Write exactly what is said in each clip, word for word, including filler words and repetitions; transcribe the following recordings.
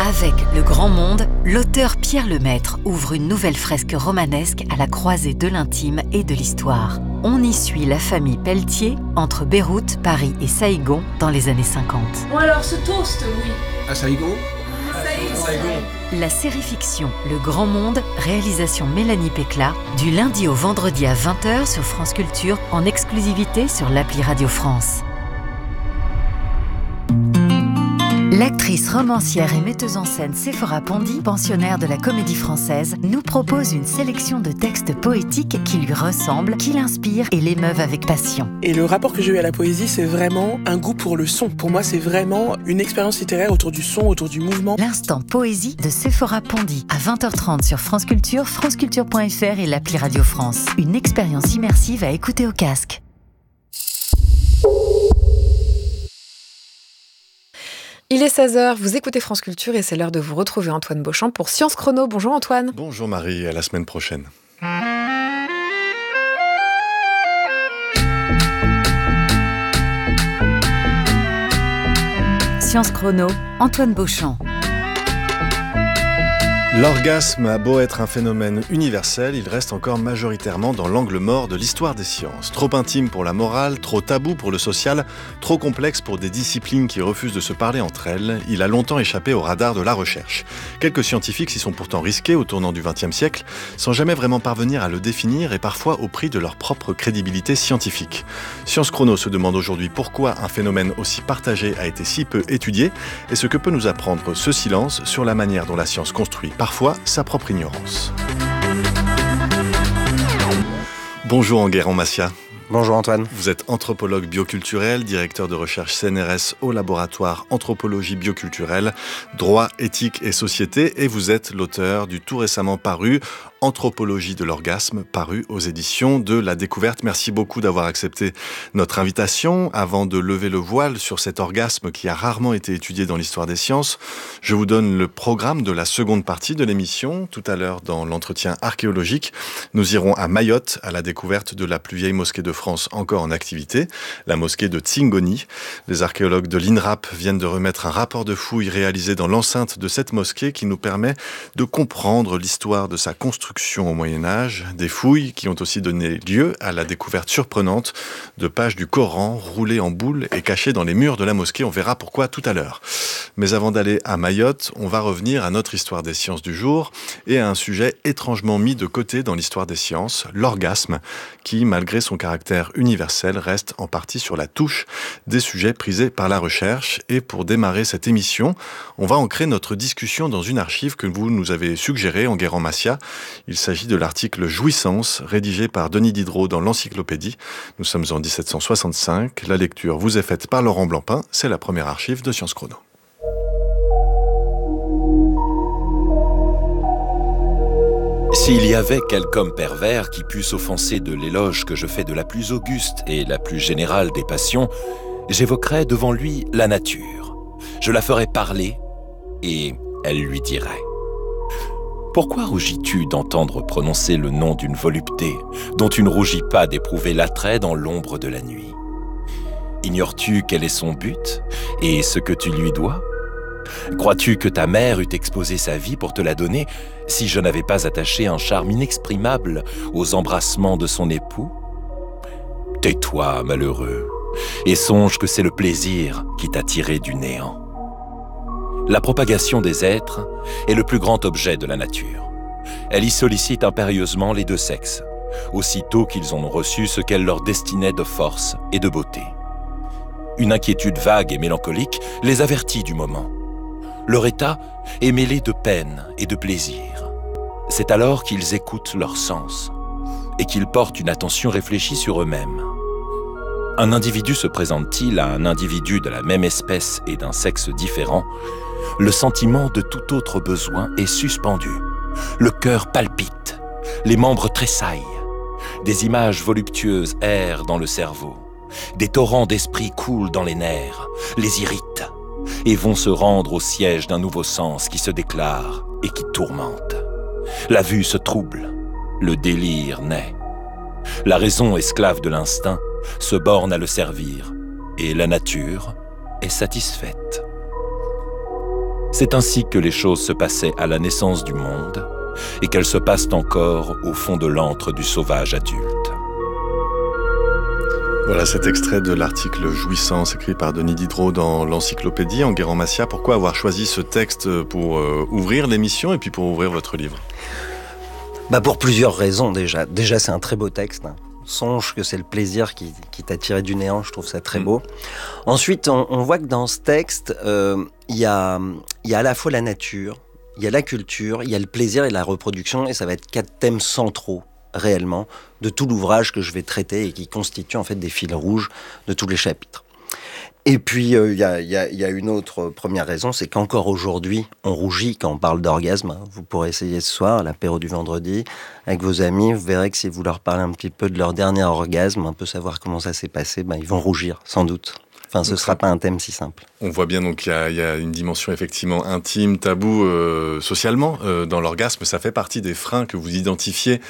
Avec Le Grand Monde, l'auteur Pierre Lemaitre ouvre une nouvelle fresque romanesque à la croisée de l'intime et de l'histoire. On y suit la famille Pelletier entre Beyrouth, Paris et Saïgon dans les années cinquante. Bon alors, ce toast, oui. À Saïgon ? Saïgon. La série fiction Le Grand Monde, réalisation Mélanie Pécla, du lundi au vendredi à vingt heures sur France Culture, en exclusivité sur l'appli Radio France. L'actrice, romancière et metteuse en scène Séphora Pondy, pensionnaire de la Comédie Française, nous propose une sélection de textes poétiques qui lui ressemblent, qui l'inspirent et l'émeuvent avec passion. Et le rapport que j'ai eu à la poésie, c'est vraiment un goût pour le son. Pour moi, c'est vraiment une expérience littéraire autour du son, autour du mouvement. L'instant poésie de Séphora Pondy, à vingt heures trente sur France Culture, franceculture point f r et l'appli Radio France. Une expérience immersive à écouter au casque. Il est seize heures, vous écoutez France Culture et c'est l'heure de vous retrouver Antoine Beauchamp pour Science Chrono. Bonjour Antoine. Bonjour Marie, à la semaine prochaine. Science Chrono, Antoine Beauchamp. L'orgasme a beau être un phénomène universel, il reste encore majoritairement dans l'angle mort de l'histoire des sciences. Trop intime pour la morale, trop tabou pour le social, trop complexe pour des disciplines qui refusent de se parler entre elles, il a longtemps échappé au radar de la recherche. Quelques scientifiques s'y sont pourtant risqués au tournant du vingtième siècle, sans jamais vraiment parvenir à le définir et parfois au prix de leur propre crédibilité scientifique. Science Chrono se demande aujourd'hui pourquoi un phénomène aussi partagé a été si peu étudié et ce que peut nous apprendre ce silence sur la manière dont la science construit parfois sa propre ignorance. Bonjour Enguerrand Macia. Bonjour Antoine. Vous êtes anthropologue bioculturel, directeur de recherche C N R S au laboratoire Anthropologie bioculturelle, droit, éthique et société, et vous êtes l'auteur du tout récemment paru Anthropologie de l'orgasme, paru aux éditions de La Découverte. Merci beaucoup d'avoir accepté notre invitation. Avant de lever le voile sur cet orgasme qui a rarement été étudié dans l'histoire des sciences, je vous donne le programme de la seconde partie de l'émission. Tout à l'heure, dans l'entretien archéologique, nous irons à Mayotte, à la découverte de la plus vieille mosquée de France encore en activité, la mosquée de Tsingoni. Les archéologues de l'I N R A P viennent de remettre un rapport de fouilles réalisé dans l'enceinte de cette mosquée qui nous permet de comprendre l'histoire de sa construction au Moyen-Âge, des fouilles qui ont aussi donné lieu à la découverte surprenante de pages du Coran roulées en boule et cachées dans les murs de la mosquée. On verra pourquoi tout à l'heure. Mais avant d'aller à Mayotte, on va revenir à notre histoire des sciences du jour et à un sujet étrangement mis de côté dans l'histoire des sciences, l'orgasme, qui, malgré son caractère universel, reste en partie sur la touche des sujets prisés par la recherche. Et pour démarrer cette émission, on va ancrer notre discussion dans une archive que vous nous avez suggérée, Enguerrand Macia. Il s'agit de l'article « Jouissance » rédigé par Denis Diderot dans l'Encyclopédie. Nous sommes en dix-sept cent soixante-cinq. La lecture vous est faite par Laurent Blancpain. C'est la première archive de Science Chrono. S'il y avait quelque homme pervers qui pût s'offenser de l'éloge que je fais de la plus auguste et la plus générale des passions, j'évoquerais devant lui la nature. Je la ferais parler et elle lui dirait: pourquoi rougis-tu d'entendre prononcer le nom d'une volupté dont tu ne rougis pas d'éprouver l'attrait dans l'ombre de la nuit? Ignores-tu quel est son but et ce que tu lui dois? Crois-tu que ta mère eût exposé sa vie pour te la donner si je n'avais pas attaché un charme inexprimable aux embrassements de son époux? Tais-toi, malheureux, et songe que c'est le plaisir qui t'a tiré du néant. La propagation des êtres est le plus grand objet de la nature. Elle y sollicite impérieusement les deux sexes, aussitôt qu'ils en ont reçu ce qu'elle leur destinait de force et de beauté. Une inquiétude vague et mélancolique les avertit du moment. Leur état est mêlé de peine et de plaisir. C'est alors qu'ils écoutent leurs sens et qu'ils portent une attention réfléchie sur eux-mêmes. Un individu se présente-t-il à un individu de la même espèce et d'un sexe différent, le sentiment de tout autre besoin est suspendu. Le cœur palpite, les membres tressaillent, des images voluptueuses errent dans le cerveau, des torrents d'esprit coulent dans les nerfs, les irritent, et vont se rendre au siège d'un nouveau sens qui se déclare et qui tourmente. La vue se trouble, le délire naît. La raison, esclave de l'instinct, se borne à le servir, et la nature est satisfaite. C'est ainsi que les choses se passaient à la naissance du monde et qu'elles se passent encore au fond de l'antre du sauvage adulte. Voilà cet extrait de l'article Jouissance écrit par Denis Diderot dans l'Encyclopédie. Enguerrand Macias, pourquoi avoir choisi ce texte pour euh, ouvrir l'émission et puis pour ouvrir votre livre ? Bah pour plusieurs raisons déjà. Déjà, c'est un très beau texte. Hein. Songe que c'est le plaisir qui, qui t'a tiré du néant, je trouve ça très beau. Mmh. Ensuite, on, on voit que dans ce texte, euh, il y a, y a à la fois la nature, il y a la culture, il y a le plaisir et la reproduction, et ça va être quatre thèmes centraux, réellement, de tout l'ouvrage que je vais traiter et qui constitue en fait des fils rouges de tous les chapitres. Et puis, il euh, y, a, y, a, y a une autre première raison, c'est qu'encore aujourd'hui, on rougit quand on parle d'orgasme. Vous pourrez essayer ce soir, à l'apéro du vendredi, avec vos amis. Vous verrez que si vous leur parlez un petit peu de leur dernier orgasme, un peu savoir comment ça s'est passé, ben, ils vont rougir, sans doute. Enfin, ce ne sera pas un thème si simple. On voit bien donc qu'il y, y a une dimension effectivement intime, tabou euh, socialement euh, dans l'orgasme. Ça fait partie des freins que vous identifiez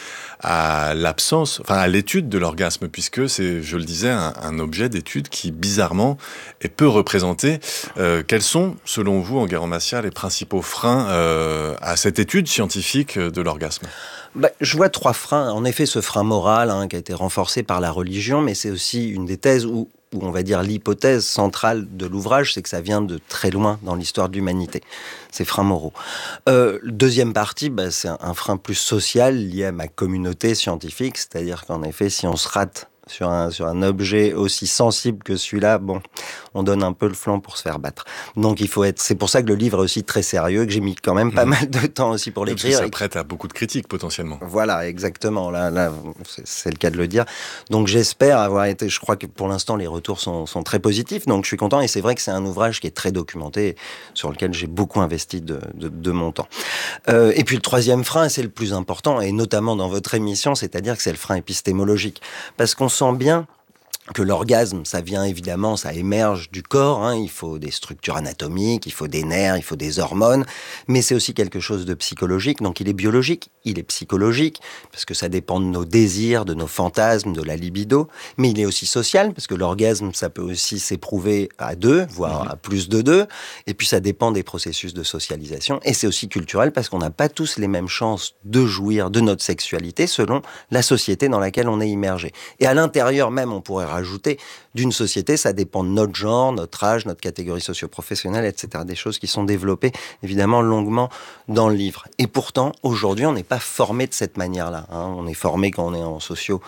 à l'absence, enfin à l'étude de l'orgasme, puisque c'est, je le disais, un, un objet d'étude qui bizarrement est peu représenté. Euh, quels sont, selon vous, Enguerrand Macias, les principaux freins euh, à cette étude scientifique de l'orgasme ? Bah, je vois trois freins. En effet, ce frein moral hein, qui a été renforcé par la religion, mais c'est aussi une des thèses où où on va dire l'hypothèse centrale de l'ouvrage, c'est que ça vient de très loin dans l'histoire de l'humanité, ces freins moraux. Euh, deuxième partie, bah, c'est un, un frein plus social lié à ma communauté scientifique, c'est-à-dire qu'en effet, si on se rate sur un, sur un objet aussi sensible que celui-là, bon, on donne un peu le flanc pour se faire battre. Donc il faut être... C'est pour ça que le livre est aussi très sérieux, que j'ai mis quand même pas mmh. mal de temps aussi pour l'écrire. Ça prête à beaucoup de critiques, potentiellement. Voilà, exactement. Là, là c'est, c'est le cas de le dire. Donc j'espère avoir été... Je crois que pour l'instant, les retours sont, sont très positifs, donc je suis content. Et c'est vrai que c'est un ouvrage qui est très documenté, sur lequel j'ai beaucoup investi de, de, de mon temps. Euh, et puis le troisième frein, c'est le plus important, et notamment dans votre émission, c'est-à-dire que c'est le frein épistémologique. Parce qu'on sent bien que l'orgasme, ça vient évidemment, ça émerge du corps, hein, il faut des structures anatomiques, il faut des nerfs, il faut des hormones, mais c'est aussi quelque chose de psychologique, donc il est biologique, il est psychologique, parce que ça dépend de nos désirs, de nos fantasmes, de la libido, mais il est aussi social, parce que l'orgasme, ça peut aussi s'éprouver à deux, voire mmh. à plus de deux, et puis ça dépend des processus de socialisation, et c'est aussi culturel, parce qu'on n'a pas tous les mêmes chances de jouir de notre sexualité selon la société dans laquelle on est immergé. Et à l'intérieur même, on pourrait ajouter d'une société, ça dépend de notre genre, notre âge, notre catégorie socio-professionnelle, et cetera. Des choses qui sont développées évidemment longuement dans le livre. Et pourtant, aujourd'hui, on n'est pas formé de cette manière-là. Hein. On est formé quand on est en socio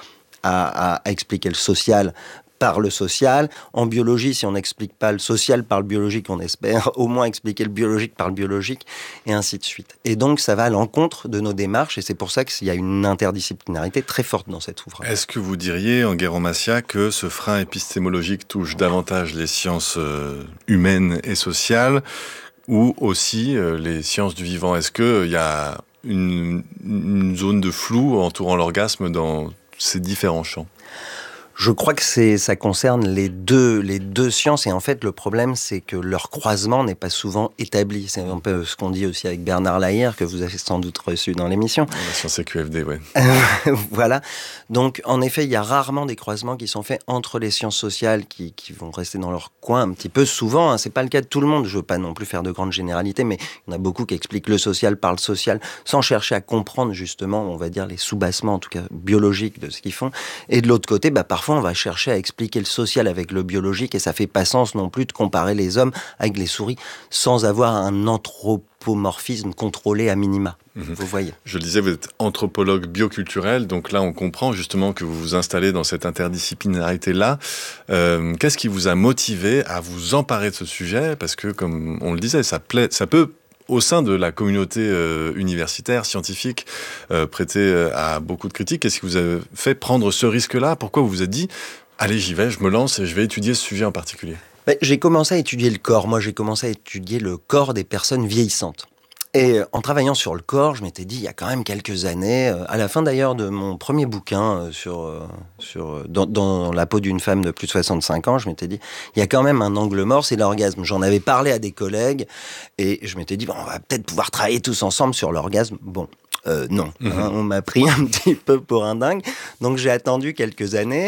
à, à, à expliquer le social par le social. En biologie, si on n'explique pas le social par le biologique, on espère au moins expliquer le biologique par le biologique, et ainsi de suite. Et donc, ça va à l'encontre de nos démarches, et c'est pour ça qu'il y a une interdisciplinarité très forte dans cet ouvrage. Est-ce que vous diriez, Enguerrand Macias, que ce frein épistémologique touche davantage les sciences euh, humaines et sociales, ou aussi euh, les sciences du vivant ? Est-ce qu'il euh, y a une, une zone de flou entourant l'orgasme dans ces différents champs ? Je crois que c'est, ça concerne les deux, les deux sciences, et en fait le problème c'est que leur croisement n'est pas souvent établi. C'est un peu ce qu'on dit aussi avec Bernard Lahire, que vous avez sans doute reçu dans l'émission. La science C Q F D, oui. Voilà. Donc en effet, il y a rarement des croisements qui sont faits entre les sciences sociales qui, qui vont rester dans leur coin un petit peu souvent. Hein. C'est pas le cas de tout le monde. Je veux pas non plus faire de grandes généralités, mais il y en a beaucoup qui expliquent le social par le social, sans chercher à comprendre justement, on va dire, les soubassements, en tout cas biologiques de ce qu'ils font. Et de l'autre côté, bah, parfois on va chercher à expliquer le social avec le biologique, et ça fait pas sens non plus de comparer les hommes avec les souris sans avoir un anthropomorphisme contrôlé à minima. Mmh. Vous voyez. Je le disais, vous êtes anthropologue bioculturel, donc là on comprend justement que vous vous installez dans cette interdisciplinarité-là. Euh, qu'est-ce qui vous a motivé à vous emparer de ce sujet ? Parce que, comme on le disait, ça, plaît, ça peut... au sein de la communauté euh, universitaire, scientifique, euh, prêtée euh, à beaucoup de critiques. Qu'est-ce qui vous a fait prendre ce risque-là ? Pourquoi vous vous êtes dit « Allez, j'y vais, je me lance et je vais étudier ce sujet en particulier » ? Ben, j'ai commencé à étudier le corps. Moi, j'ai commencé à étudier le corps des personnes vieillissantes. Et en travaillant sur le corps, je m'étais dit, il y a quand même quelques années, à la fin d'ailleurs de mon premier bouquin sur, sur, dans, dans la peau d'une femme de plus de soixante-cinq ans, je m'étais dit, il y a quand même un angle mort, c'est l'orgasme. J'en avais parlé à des collègues et je m'étais dit, bon, on va peut-être pouvoir travailler tous ensemble sur l'orgasme. Bon, euh, non, mmh. hein, on m'a pris un petit peu pour un dingue. Donc j'ai attendu quelques années,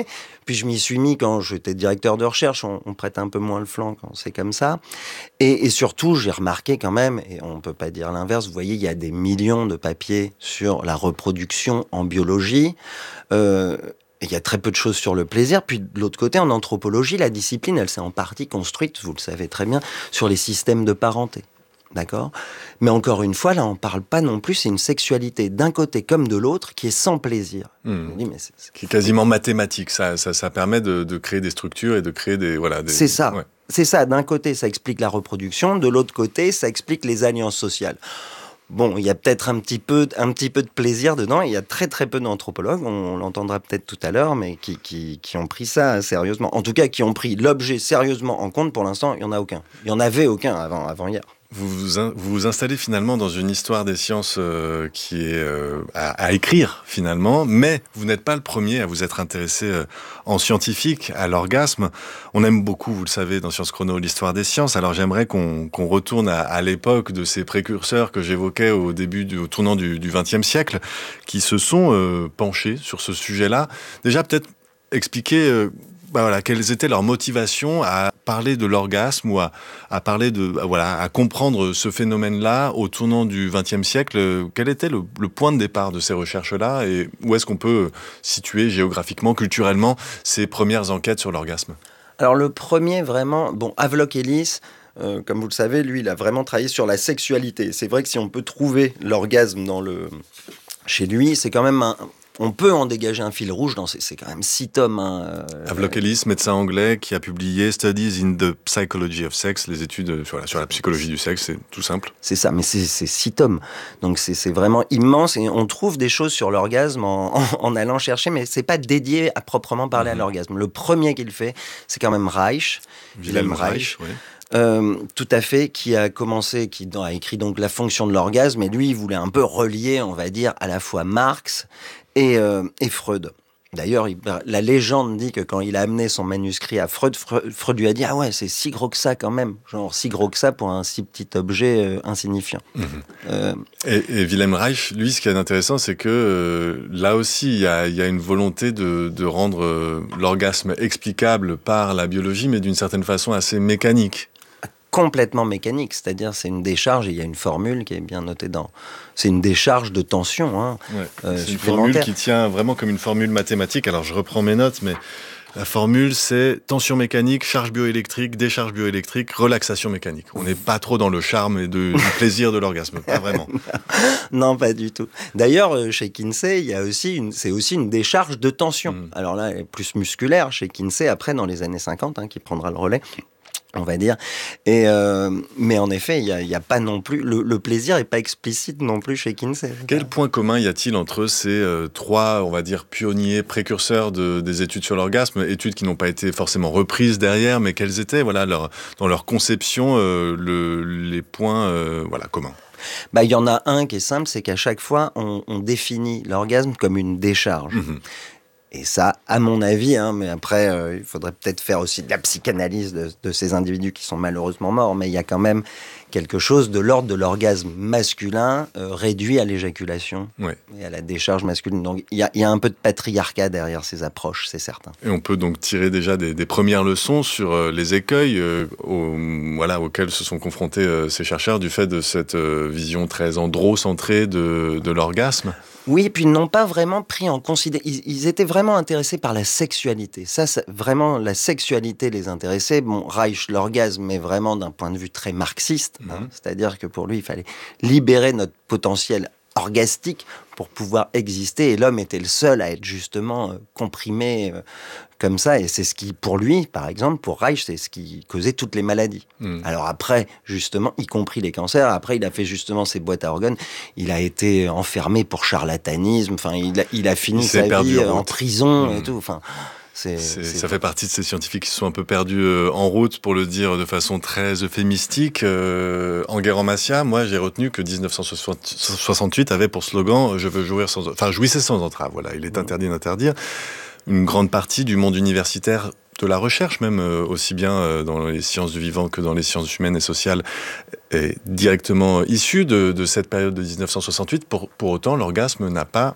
Puis je m'y suis mis quand j'étais directeur de recherche, on, on prête un peu moins le flanc quand c'est comme ça. Et, et surtout, j'ai remarqué quand même, et on ne peut pas dire l'inverse, vous voyez, il y a des millions de papiers sur la reproduction en biologie. Euh, il y a très peu de choses sur le plaisir. Puis de l'autre côté, en anthropologie, la discipline, elle s'est en partie construite, vous le savez très bien, sur les systèmes de parenté. D'accord ? Mais encore une fois, là, on ne parle pas non plus, c'est une sexualité d'un côté comme de l'autre qui est sans plaisir. Mmh. On dit, mais c'est, c'est... Qui est quasiment mathématique. Ça, ça, ça permet de, de créer des structures et de créer des... Voilà, des... C'est ça. Ouais. C'est ça. D'un côté, ça explique la reproduction. De l'autre côté, ça explique les alliances sociales. Bon, il y a peut-être un petit peu, un petit peu de plaisir dedans. Il y a très très peu d'anthropologues, on l'entendra peut-être tout à l'heure, mais qui, qui, qui ont pris ça sérieusement. En tout cas, qui ont pris l'objet sérieusement en compte. Pour l'instant, il n'y en a aucun. Il n'y en avait aucun avant, avant hier. Vous vous, in, vous vous installez finalement dans une histoire des sciences euh, qui est euh, à, à écrire finalement, mais vous n'êtes pas le premier à vous être intéressé euh, en scientifique à l'orgasme. On aime beaucoup, vous le savez, dans Sciences Chrono, l'histoire des sciences. Alors j'aimerais qu'on, qu'on retourne à, à l'époque de ces précurseurs que j'évoquais au début, du, au tournant du vingtième siècle, qui se sont euh, penchés sur ce sujet-là. Déjà peut-être expliquer... Euh, Bah voilà, quelles étaient leurs motivations à parler de l'orgasme ou à, à parler de, à, voilà, à comprendre ce phénomène-là au tournant du vingtième siècle. Quel était le, le point de départ de ces recherches-là et où est-ce qu'on peut situer géographiquement, culturellement, ces premières enquêtes sur l'orgasme ? Alors le premier vraiment, bon, Havelock Ellis, euh, comme vous le savez, lui, il a vraiment travaillé sur la sexualité. C'est vrai que si on peut trouver l'orgasme dans le, chez lui, c'est quand même un... On peut en dégager un fil rouge dans ces, c'est quand même six tomes. Hein, euh, Havelock Ellis, médecin anglais, qui a publié Studies in the Psychology of Sex, les études sur la, sur la psychologie du sexe, c'est tout simple. C'est ça, mais c'est, c'est six tomes. Donc c'est, c'est vraiment immense et on trouve des choses sur l'orgasme en, en, en allant chercher, mais c'est pas dédié à proprement parler mmh. à l'orgasme. Le premier qu'il fait, c'est quand même Reich, Wilhelm Reich. Oui. Euh, tout à fait, qui a commencé, qui a écrit donc La fonction de l'orgasme, et lui, il voulait un peu relier, on va dire, à la fois Marx et, euh, et Freud. D'ailleurs, il, la légende dit que quand il a amené son manuscrit à Freud, Freud, Freud lui a dit « Ah ouais, c'est si gros que ça quand même !» Genre, si gros que ça pour un si petit objet euh, insignifiant. Mmh. Euh... Et, et Wilhelm Reich, lui, ce qui est intéressant, c'est que euh, là aussi, il y a, y a une volonté de, de rendre euh, l'orgasme explicable par la biologie, mais d'une certaine façon assez mécanique. Complètement mécanique, c'est-à-dire c'est une décharge, et il y a une formule qui est bien notée dans... C'est une décharge de tension hein, ouais, euh, c'est une formule qui tient vraiment comme une formule mathématique. Alors je reprends mes notes, mais la formule c'est tension mécanique, charge bioélectrique, décharge bioélectrique, relaxation mécanique. On n'est pas trop dans le charme et de, du plaisir de l'orgasme, pas vraiment. Non, pas du tout. D'ailleurs, chez Kinsey, il y a aussi une, c'est aussi une décharge de tension. Mmh. Alors là, elle est plus musculaire chez Kinsey, après dans les années cinquante, hein, qui prendra le relais. On va dire. Et euh, mais en effet, il y a, y a pas non plus le, le plaisir est pas explicite non plus chez Kinsey. Quel point commun y a-t-il entre ces euh, trois, on va dire, pionniers, précurseurs de, des études sur l'orgasme, études qui n'ont pas été forcément reprises derrière, mais quels étaient, voilà, leur, dans leur conception, euh, le, les points, euh, voilà, communs? Bah, il y en a un qui est simple, c'est qu'à chaque fois, on, on définit l'orgasme comme une décharge. Mmh. Et ça, à mon avis, hein, mais après, euh, il faudrait peut-être faire aussi de la psychanalyse de, de ces individus qui sont malheureusement morts, mais il y a quand même quelque chose de l'ordre de l'orgasme masculin euh, réduit à l'éjaculation ouais. et à la décharge masculine. Donc, il y a, y a un peu de patriarcat derrière ces approches, c'est certain. Et on peut donc tirer déjà des, des premières leçons sur euh, les écueils euh, au, voilà, auxquels se sont confrontés euh, ces chercheurs du fait de cette euh, vision très androcentrée de, de l'orgasme. Oui, et puis ils n'ont pas vraiment pris en considération... Ils, ils étaient vraiment intéressés par la sexualité. Ça, ça, vraiment, la sexualité les intéressait. Bon, Reich, l'orgasme, mais vraiment d'un point de vue très marxiste. Mmh. Hein, c'est-à-dire que pour lui, il fallait libérer notre potentiel orgastique pour pouvoir exister. Et l'homme était le seul à être justement euh, comprimé euh, comme ça. Et c'est ce qui, pour lui, par exemple, pour Reich, c'est ce qui causait toutes les maladies. Mmh. Alors après, justement, y compris les cancers, après, il a fait justement ses boîtes à organes. Il a été enfermé pour charlatanisme. Enfin, il a, il a fini il sa vie en, en prison mmh. et tout. Enfin... C'est, c'est, c'est ça fait partie de ces scientifiques qui sont un peu perdus euh, en route, pour le dire de façon très euphémistique. Euh, Enguerrand en Massiat, moi j'ai retenu que dix-neuf cent soixante-huit avait pour slogan « Je veux jouir sans... » Enfin, jouissez sans entrave, voilà, il est interdit d'interdire. Une grande partie du monde universitaire, de la recherche même, euh, aussi bien euh, dans les sciences du vivant que dans les sciences humaines et sociales, est directement issue de, de cette période de dix-neuf cent soixante-huit. Pour, pour autant, l'orgasme n'a pas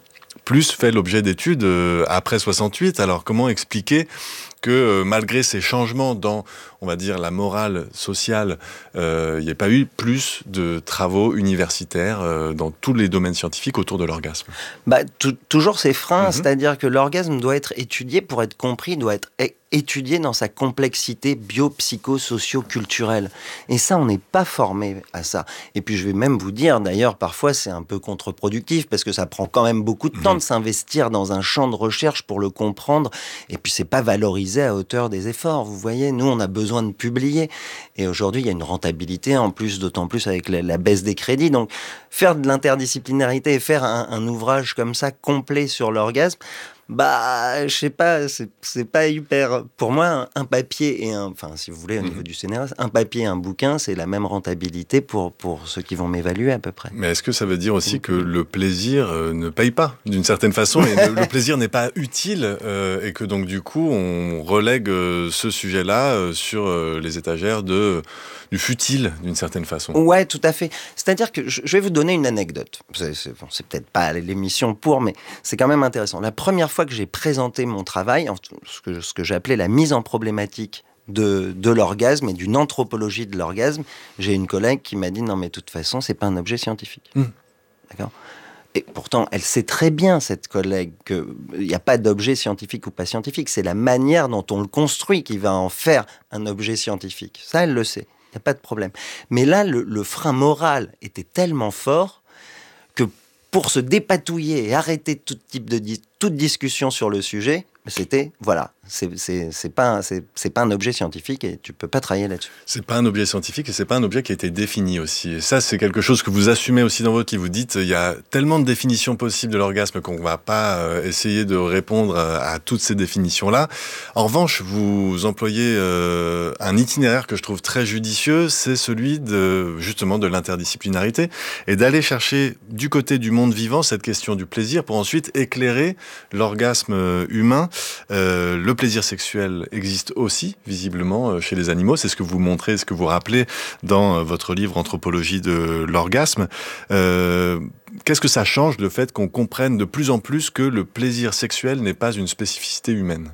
plus fait l'objet d'études euh, après soixante-huit. Alors comment expliquer que euh, malgré ces changements dans, on va dire, la morale sociale, euh, il n'y ait pas eu plus de travaux universitaires euh, dans tous les domaines scientifiques autour de l'orgasme? Bah, t- toujours ces freins, Mhm. c'est-à-dire que l'orgasme doit être étudié pour être compris, doit être é- étudié dans sa complexité bio-psycho-socio-culturelle. Et ça, on n'est pas formé à ça. Et puis, je vais même vous dire, d'ailleurs, parfois, c'est un peu contre-productif, parce que ça prend quand même beaucoup de temps Mhm. de s'investir dans un champ de recherche pour le comprendre, et puis c'est pas valorisé à hauteur des efforts. Vous voyez, nous, on a besoin de publier. Et aujourd'hui, il y a une rentabilité, en plus, d'autant plus avec la, la baisse des crédits. Donc, faire de l'interdisciplinarité et faire un, un ouvrage comme ça, complet sur l'orgasme, bah, je sais pas, c'est, c'est pas hyper... Pour moi, un, un papier et un... Enfin, si vous voulez, au niveau du C N R S, un papier et un bouquin, c'est la même rentabilité pour, pour ceux qui vont m'évaluer, à peu près. Mais est-ce que ça veut dire aussi que le plaisir euh, ne paye pas, d'une certaine façon, et le, le plaisir n'est pas utile, euh, et que donc du coup, on relègue euh, ce sujet-là euh, sur euh, les étagères de, du futile, d'une certaine façon? Ouais, tout à fait. C'est-à-dire que je, je vais vous donner une anecdote. C'est, c'est, bon, c'est peut-être pas l'émission pour, mais c'est quand même intéressant. La première fois que j'ai présenté mon travail, ce que, ce que j'appelais la mise en problématique de, de l'orgasme et d'une anthropologie de l'orgasme, j'ai une collègue qui m'a dit « Non, mais de toute façon, c'est pas un objet scientifique. Mmh. » D'accord ? Et pourtant, elle sait très bien, cette collègue, qu'il n'y a pas d'objet scientifique ou pas scientifique. C'est la manière dont on le construit qui va en faire un objet scientifique. Ça, elle le sait. Il n'y a pas de problème. Mais là, le, le frein moral était tellement fort que pour se dépatouiller et arrêter tout type de di- toute discussion sur le sujet, c'était, voilà, c'est, c'est, c'est, pas un, c'est, c'est pas un objet scientifique et tu peux pas travailler là-dessus. C'est pas un objet scientifique et c'est pas un objet qui a été défini aussi. Et ça, c'est quelque chose que vous assumez aussi dans votre livre. Vous dites, il y a tellement de définitions possibles de l'orgasme qu'on va pas euh, essayer de répondre à, à toutes ces définitions-là. En revanche, vous employez euh, un itinéraire que je trouve très judicieux, c'est celui de, justement, de l'interdisciplinarité et d'aller chercher du côté du monde vivant cette question du plaisir pour ensuite éclairer l'orgasme humain. Euh, le plaisir sexuel existe aussi, visiblement, chez les animaux. C'est ce que vous montrez, ce que vous rappelez dans votre livre « Anthropologie de l'orgasme ». Euh, qu'est-ce que ça change, le fait qu'on comprenne de plus en plus que le plaisir sexuel n'est pas une spécificité humaine?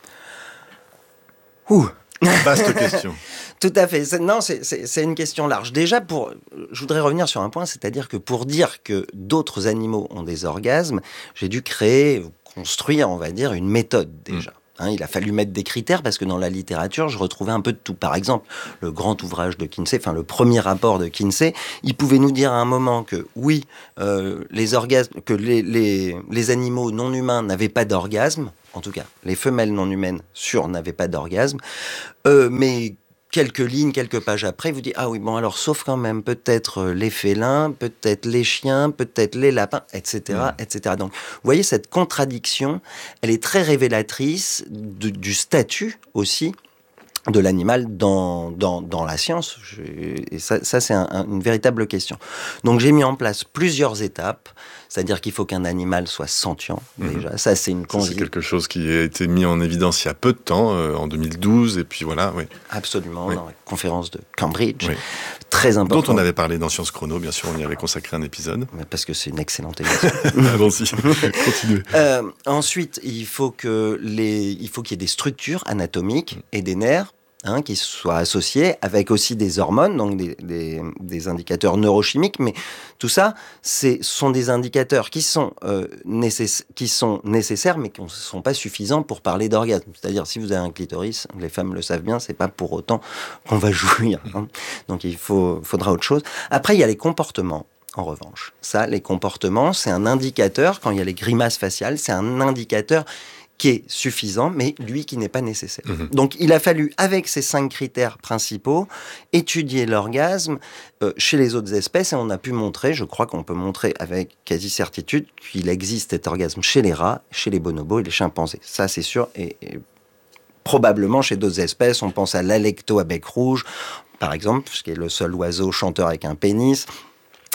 Ouh. Vaste question. Tout à fait. C'est, non, c'est, c'est, c'est une question large. Déjà, pour, je voudrais revenir sur un point, c'est-à-dire que pour dire que d'autres animaux ont des orgasmes, j'ai dû créer, construire, on va dire, une méthode déjà. Mmh. Hein, il a fallu mettre des critères parce que dans la littérature, je retrouvais un peu de tout. Par exemple, le grand ouvrage de Kinsey, enfin le premier rapport de Kinsey, il pouvait nous dire à un moment que oui, euh, les orgasmes, que les, les, les animaux non humains n'avaient pas d'orgasme, en tout cas, les femelles non humaines sûres n'avaient pas d'orgasme, euh, mais quelques lignes, quelques pages après, il vous dit « Ah oui, bon alors, sauf quand même peut-être les félins, peut-être les chiens, peut-être les lapins, et cetera, mmh. et cetera » Donc, vous voyez, cette contradiction, elle est très révélatrice de, du statut aussi de l'animal dans, dans, dans la science. Je, et ça, ça c'est un, un, une véritable question. Donc, j'ai mis en place plusieurs étapes. C'est-à-dire qu'il faut qu'un animal soit sentient, déjà. Mmh. Ça, c'est une consi- C'est quelque chose qui a été mis en évidence il y a peu de temps, euh, en deux mille douze, et puis voilà, oui. Absolument, oui. Dans la conférence de Cambridge. Oui. Très important. Dont on avait parlé dans Science Chrono, bien sûr, on y avait consacré un épisode. Parce que c'est une excellente émission. Allons-y, continuez. Euh, ensuite, il faut, que les... il faut qu'il y ait des structures anatomiques et des nerfs, Hein, qui soient associés, avec aussi des hormones, donc des, des, des indicateurs neurochimiques, mais tout ça, ce sont des indicateurs qui sont, euh, nécess- qui sont nécessaires, mais qui ne sont pas suffisants pour parler d'orgasme. C'est-à-dire, si vous avez un clitoris, les femmes le savent bien, c'est pas pour autant qu'on va jouir. Hein. Donc, il faut, faudra autre chose. Après, il y a les comportements. En revanche, ça, les comportements, c'est un indicateur, quand il y a les grimaces faciales, c'est un indicateur qui est suffisant, mais lui qui n'est pas nécessaire. Mmh. Donc, il a fallu, avec ces cinq critères principaux, étudier l'orgasme euh, chez les autres espèces, et on a pu montrer, je crois qu'on peut montrer avec quasi-certitude, qu'il existe cet orgasme chez les rats, chez les bonobos et les chimpanzés. Ça, c'est sûr, et, et probablement chez d'autres espèces, on pense à l'alecto à bec rouge, par exemple, qui est le seul oiseau chanteur avec un pénis,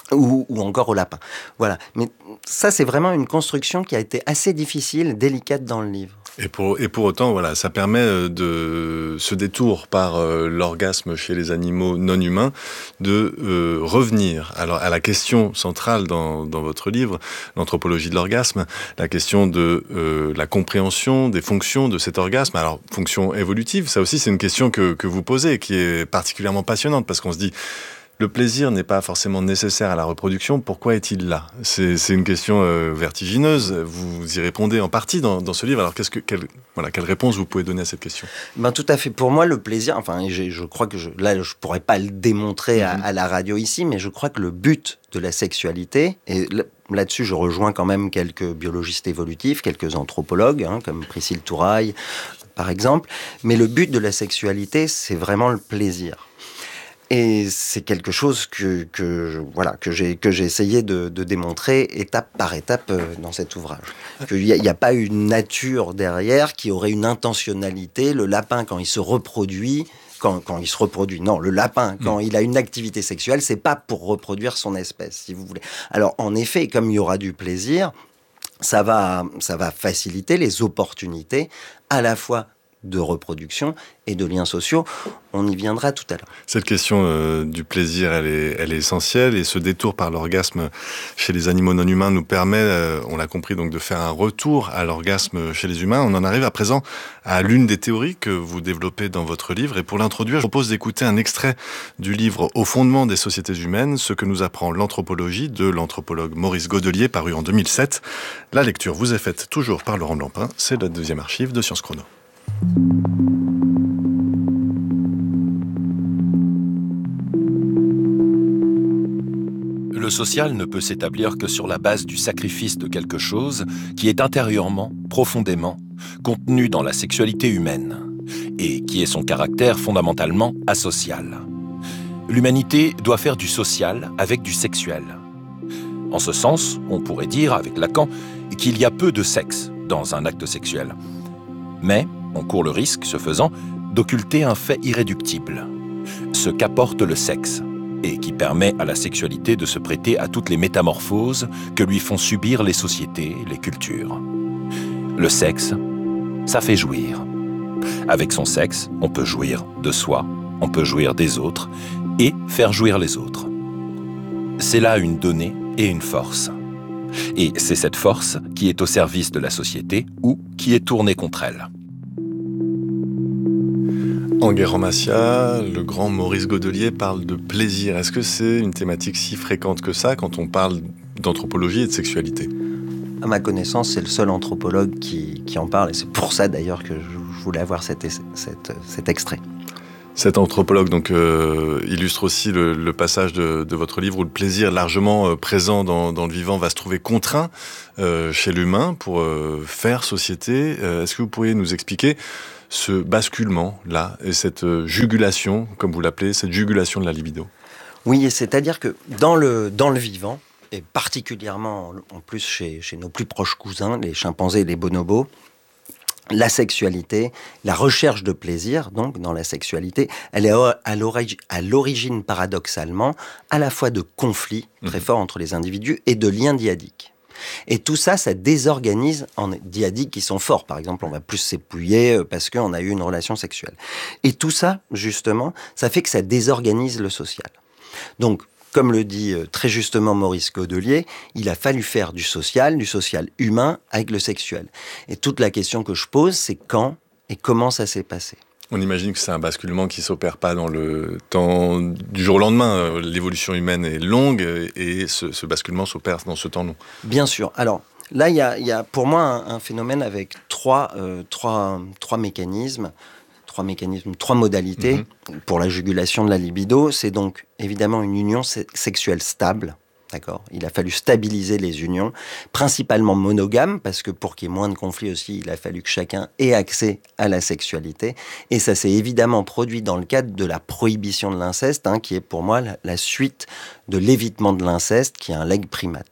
Ou, ou encore au lapin. Voilà. Mais ça, c'est vraiment une construction qui a été assez difficile, délicate dans le livre. Et pour, et pour autant, voilà, ça permet de ce détour par euh, l'orgasme chez les animaux non humains de euh, revenir alors, à la question centrale dans, dans votre livre, l'anthropologie de l'orgasme, la question de euh, la compréhension des fonctions de cet orgasme. Alors, fonction évolutive, ça aussi, c'est une question que, que vous posez, qui est particulièrement passionnante, parce qu'on se dit... Le plaisir n'est pas forcément nécessaire à la reproduction. Pourquoi est-il là ? c'est, c'est une question euh, vertigineuse. Vous y répondez en partie dans, dans ce livre. Alors, qu'est-ce que, quelle, voilà, quelle réponse vous pouvez donner à cette question ? Ben, tout à fait. Pour moi, le plaisir... Enfin, je, je crois que... Je, là, je ne pourrais pas le démontrer à, à la radio ici, mais je crois que le but de la sexualité... Et là-dessus, je rejoins quand même quelques biologistes évolutifs, quelques anthropologues, hein, comme Priscille Touraille, par exemple. Mais le but de la sexualité, c'est vraiment le plaisir. Et c'est quelque chose que, que, voilà, que, j'ai, que j'ai essayé de, de démontrer étape par étape euh, dans cet ouvrage. Il n'y a, a pas une nature derrière qui aurait une intentionnalité. Le lapin, quand il se reproduit, quand, quand il se reproduit, non, le lapin, quand mmh. il a une activité sexuelle, c'est pas pour reproduire son espèce, si vous voulez. Alors, en effet, comme il y aura du plaisir, ça va, ça va faciliter les opportunités à la fois de reproduction et de liens sociaux. On y viendra tout à l'heure. Cette question euh, du plaisir, elle est, elle est essentielle, et ce détour par l'orgasme chez les animaux non humains nous permet, euh, on l'a compris, donc de faire un retour à l'orgasme chez les humains. On en arrive à présent à l'une des théories que vous développez dans votre livre, et pour l'introduire, je propose d'écouter un extrait du livre Au fondement des sociétés humaines, ce que nous apprend l'anthropologie de l'anthropologue Maurice Godelier, paru en deux mille sept. La lecture vous est faite toujours par Laurent Blampin, c'est la deuxième archive de Sciences Chrono. Le social ne peut s'établir que sur la base du sacrifice de quelque chose qui est intérieurement, profondément, contenu dans la sexualité humaine, et qui est son caractère fondamentalement asocial. L'humanité doit faire du social avec du sexuel. En ce sens, on pourrait dire, avec Lacan, qu'il y a peu de sexe dans un acte sexuel. Mais on court le risque, ce faisant, d'occulter un fait irréductible, ce qu'apporte le sexe, et qui permet à la sexualité de se prêter à toutes les métamorphoses que lui font subir les sociétés, les cultures. Le sexe, ça fait jouir. Avec son sexe, on peut jouir de soi, on peut jouir des autres, et faire jouir les autres. C'est là une donnée et une force. Et c'est cette force qui est au service de la société ou qui est tournée contre elle. En Guerre-en-Matia, le grand Maurice Godelier parle de plaisir. Est-ce que c'est une thématique si fréquente que ça quand on parle d'anthropologie et de sexualité ? À ma connaissance, c'est le seul anthropologue qui, qui en parle, et c'est pour ça d'ailleurs que je voulais avoir cet, cet, cet extrait. Cet anthropologue donc, euh, illustre aussi le, le passage de, de votre livre où le plaisir largement euh, présent dans, dans le vivant va se trouver contraint euh, chez l'humain pour euh, faire société. Euh, est-ce que vous pourriez nous expliquer ce basculement-là et cette euh, jugulation, comme vous l'appelez, cette jugulation de la libido ? Oui, c'est-à-dire que dans le, dans le vivant, et particulièrement en plus chez, chez nos plus proches cousins, les chimpanzés et les bonobos, la sexualité, la recherche de plaisir, donc, dans la sexualité, elle est à l'origine, à l'origine paradoxalement, à la fois de conflits très forts entre les individus et de liens dyadiques. Et tout ça, ça désorganise en dyadiques qui sont forts. Par exemple, on va plus s'épouiller parce qu'on a eu une relation sexuelle. Et tout ça, justement, ça fait que ça désorganise le social. Donc, comme le dit très justement Maurice Godelier, il a fallu faire du social, du social humain avec le sexuel. Et toute la question que je pose, c'est quand et comment ça s'est passé. On imagine que c'est un basculement qui ne s'opère pas dans le temps du jour au lendemain. L'évolution humaine est longue et ce, ce basculement s'opère dans ce temps long. Bien sûr. Alors là, il y a, y a pour moi un, un phénomène avec trois, euh, trois, trois mécanismes. Trois mécanismes, trois modalités mmh. pour la jugulation de la libido. C'est donc évidemment une union se- sexuelle stable. D'accord ? Il a fallu stabiliser les unions, principalement monogames, parce que pour qu'il y ait moins de conflits aussi, il a fallu que chacun ait accès à la sexualité. Et ça s'est évidemment produit dans le cadre de la prohibition de l'inceste, hein, qui est pour moi la, la suite de l'évitement de l'inceste, qui est un legs primate.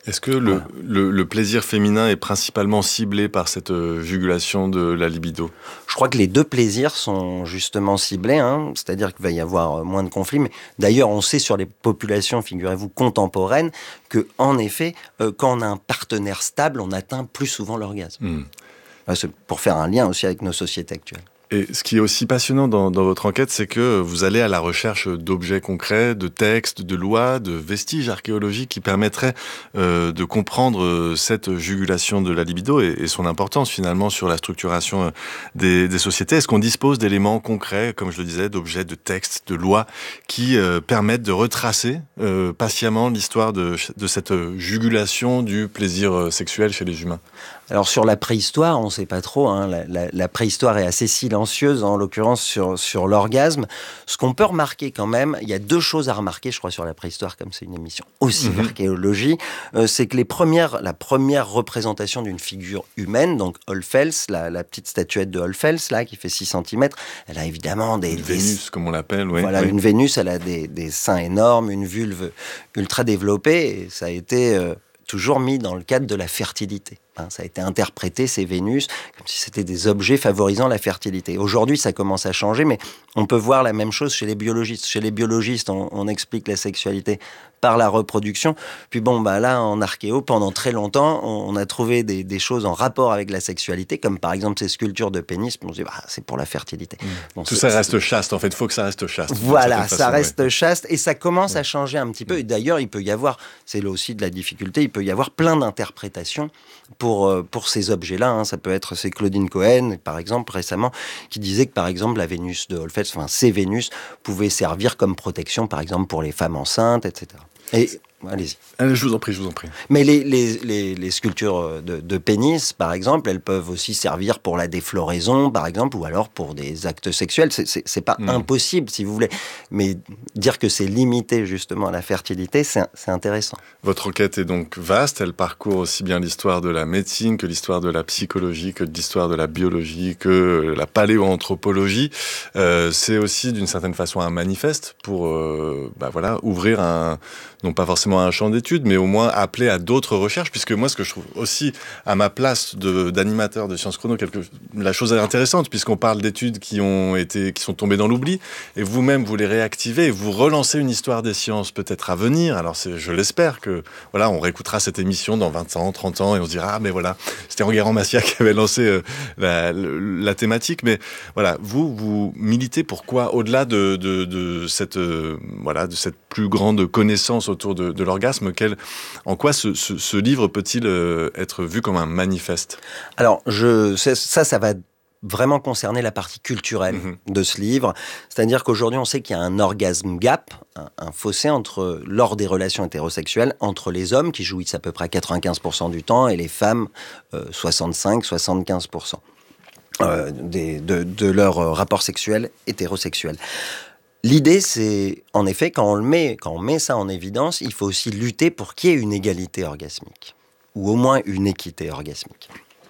Est-ce que le, voilà. le, le plaisir féminin est principalement ciblé par cette euh, jugulation de la libido ? Je crois que les deux plaisirs sont justement ciblés, hein, c'est-à-dire qu'il va y avoir moins de conflits. Mais d'ailleurs, on sait sur les populations, figurez-vous, contemporaines, que en effet, euh, quand on a un partenaire stable, on atteint plus souvent l'orgasme. Mmh. C'est pour faire un lien aussi avec nos sociétés actuelles. Et ce qui est aussi passionnant dans, dans votre enquête, c'est que vous allez à la recherche d'objets concrets, de textes, de lois, de vestiges archéologiques qui permettraient euh, de comprendre cette jugulation de la libido et, et son importance finalement sur la structuration des, des sociétés. Est-ce qu'on dispose d'éléments concrets, comme je le disais, d'objets, de textes, de lois qui euh, permettent de retracer euh, patiemment l'histoire de, de cette jugulation du plaisir sexuel chez les humains ? Alors sur la préhistoire, on ne sait pas trop. Hein. La, la, la préhistoire est assez silencieuse, en l'occurrence sur, sur l'orgasme. Ce qu'on peut remarquer quand même, il y a deux choses à remarquer, je crois, sur la préhistoire, comme c'est une émission aussi mmh. d'archéologie, euh, c'est que les premières, la première représentation d'une figure humaine, donc Olfels, la, la petite statuette de Olfels, là, qui fait six centimètres, elle a évidemment des... Une des, Vénus, comme on l'appelle, oui. Voilà, oui. une Vénus, elle a des, des seins énormes, une vulve ultra développée, et ça a été euh, toujours mis dans le cadre de la fertilité. Hein, ça a été interprété, ces Vénus, comme si c'était des objets favorisant la fertilité. Aujourd'hui, ça commence à changer, mais on peut voir la même chose chez les biologistes. Chez les biologistes, on, on explique la sexualité par la reproduction. Puis bon, bah là, en archéo, pendant très longtemps, on, on a trouvé des, des choses en rapport avec la sexualité, comme par exemple ces sculptures de pénis. On se dit, bah, c'est pour la fertilité. Mmh. Bon, Tout ça reste chaste, en fait. Il faut que ça reste chaste. Voilà, ça façon, reste ouais. chaste, et ça commence ouais. à changer un petit peu. Mmh. Et d'ailleurs, il peut y avoir, c'est là aussi de la difficulté, il peut y avoir plein d'interprétations pour, pour ces objets-là. Hein. Ça peut être, c'est Claudine Cohen, par exemple, récemment, qui disait que, par exemple, la Vénus de Olfels, enfin, ces Vénus pouvaient servir comme protection, par exemple, pour les femmes enceintes, et cetera. Et allez-y. Allez, je vous en prie, je vous en prie. Mais les, les, les, les sculptures de, de pénis, par exemple, elles peuvent aussi servir pour la défloraison, par exemple, ou alors pour des actes sexuels. C'est, c'est, c'est pas mmh. impossible, si vous voulez. Mais dire que c'est limité, justement, à la fertilité, c'est, c'est intéressant. Votre enquête est donc vaste. Elle parcourt aussi bien l'histoire de la médecine que l'histoire de la psychologie, que l'histoire de la biologie, que la paléoanthropologie. Euh, c'est aussi, d'une certaine façon, un manifeste pour euh, bah voilà, ouvrir un... non pas forcément un champ d'études, mais au moins appeler à d'autres recherches, puisque moi, ce que je trouve aussi à ma place de, d'animateur de Sciences Chrono, quelque, la chose est intéressante, puisqu'on parle d'études qui ont été, qui sont tombées dans l'oubli, et vous-même, vous les réactivez, et vous relancez une histoire des sciences peut-être à venir. Alors, c'est, je l'espère que, voilà, on réécoutera cette émission dans vingt ans, trente ans, et on se dira, ah, mais voilà, c'était Enguerrand-Macias qui avait lancé euh, la, la thématique, mais voilà, vous, vous militez pour quoi, au-delà de, de, de cette, euh, voilà, de cette plus grande connaissance autour de, de l'orgasme, quel, en quoi ce, ce, ce livre peut-il euh, être vu comme un manifeste ? Alors, je, ça, ça va vraiment concerner la partie culturelle mmh. de ce livre. C'est-à-dire qu'aujourd'hui, on sait qu'il y a un orgasme gap, un, un fossé entre, lors des relations hétérosexuelles, entre les hommes, qui jouissent à peu près quatre-vingt-quinze pour cent du temps, et les femmes, euh, soixante-cinq à soixante-quinze pour cent euh, des, de, de leur rapport sexuel hétérosexuel. L'idée, c'est, en effet, quand on le met, quand on met ça en évidence, il faut aussi lutter pour qu'il y ait une égalité orgasmique, ou au moins une équité orgasmique.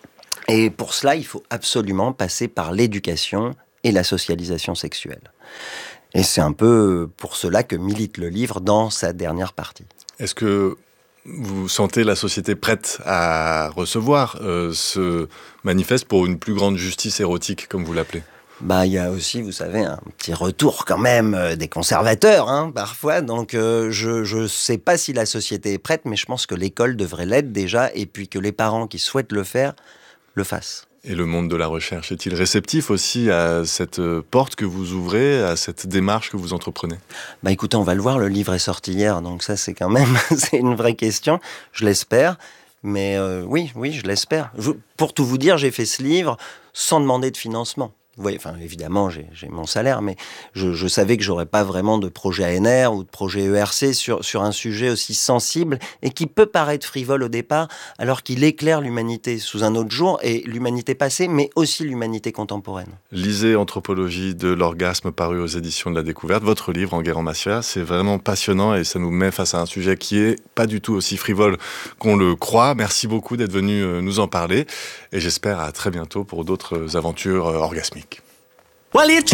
Et pour cela, il faut absolument passer par l'éducation et la socialisation sexuelle. Et c'est un peu pour cela que milite le livre dans sa dernière partie. Est-ce que vous sentez la société prête à recevoir euh, ce manifeste pour une plus grande justice érotique, comme vous l'appelez ? Bah, il y a aussi, vous savez, un petit retour quand même euh, des conservateurs, hein, parfois. Donc, euh, je je sais pas si la société est prête, mais je pense que l'école devrait l'être déjà, et puis que les parents qui souhaitent le faire le fassent. Et le monde de la recherche est-il réceptif aussi à cette porte que vous ouvrez, à cette démarche que vous entreprenez ? Bah, écoutez, on va le voir. Le livre est sorti hier, donc ça, c'est quand même, c'est une vraie question. Je l'espère. Mais euh, oui, oui, je l'espère. Je, pour tout vous dire, j'ai fait ce livre sans demander de financement. Vous voyez, enfin, évidemment, j'ai, j'ai mon salaire, mais je, je savais que j'aurais pas vraiment de projet A N R ou de projet E R C sur, sur un sujet aussi sensible et qui peut paraître frivole au départ, alors qu'il éclaire l'humanité sous un autre jour, et l'humanité passée, mais aussi l'humanité contemporaine. Lisez Anthropologie de l'orgasme, paru aux éditions de la Découverte. Votre livre, Enguerrand-Macias, c'est vraiment passionnant et ça nous met face à un sujet qui est pas du tout aussi frivole qu'on le croit. Merci beaucoup d'être venu nous en parler et j'espère à très bientôt pour d'autres aventures orgasmiques. Well, you